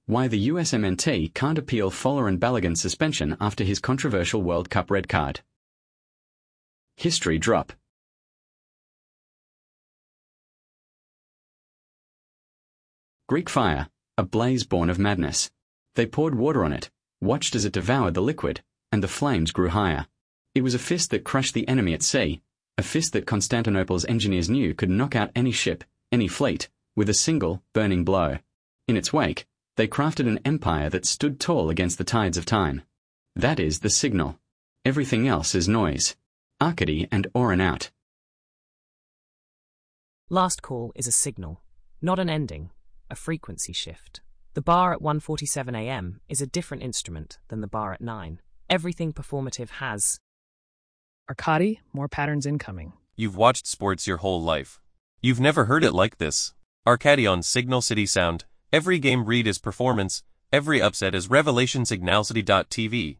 Why the USMNT can't appeal Folarin Balogun's suspension after his controversial World Cup red card. History drop. Greek fire, a blaze born of madness. They poured water on it, watched as it devoured the liquid, and the flames grew higher. It was a fist that crushed the enemy at sea, a fist that Constantinople's engineers knew could knock out any ship, any fleet, with a single, burning blow. In its wake, they crafted an empire that stood tall against the tides of time. That is the signal. Everything else is noise. Arcady and Oren out. Last call is a signal, not an ending, a frequency shift. The bar at 1:47 a.m. is a different instrument than the bar at 9. Everything performative has. Arcady, more patterns incoming. You've watched sports your whole life. You've never heard it like this. Arcady on Signal City Sound. Every game read is performance, every upset is revelation. Signalcity.tv.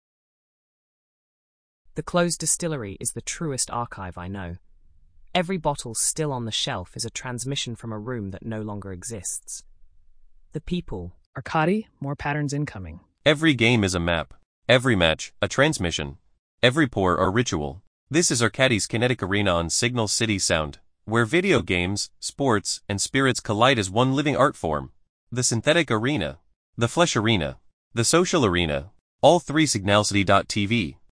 The closed distillery is the truest archive I know. Every bottle still on the shelf is a transmission from a room that no longer exists. The people. Arcady, more patterns incoming. Every game is a map. Every match, a transmission. Every pour, a ritual. This is Arcady's Kinetic Arena on Signal City Sound, where video games, sports, and spirits collide as one living art form. The synthetic arena, the flesh arena, the social arena, all three. Signalcity.tv.